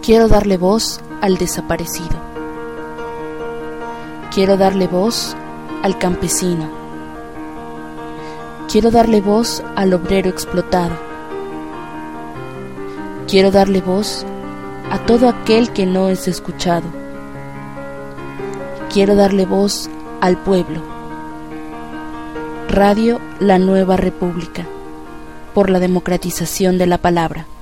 Quiero darle voz al desaparecido. Quiero darle voz al campesino. Quiero darle voz al obrero explotado. Quiero darle voz a todo aquel que no es escuchado. Quiero darle voz al pueblo. Radio La Nueva República, por la democratización de la palabra.